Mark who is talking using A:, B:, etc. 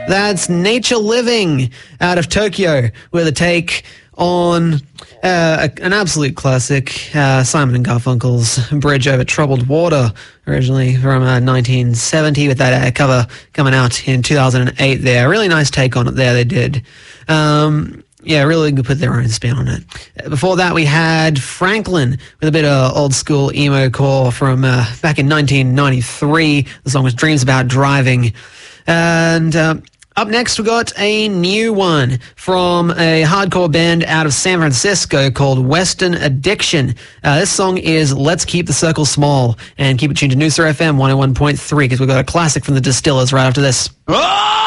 A: That's Nature Living out of Tokyo with a take on an absolute classic, Simon & Garfunkel's Bridge Over Troubled Water, originally from 1970, with that cover coming out in 2008 there. Really nice take on it there, they did. Yeah, really good, put their own spin on it. Before that, we had Franklin with a bit of old school emo core from back in 1993. The song was Dreams About Driving. And up next, we got a new one from a hardcore band out of San Francisco called Western Addiction. This song is Let's Keep the Circle Small, and keep it tuned to Noosa FM 101.3 because we've got a classic from the Distillers right after this.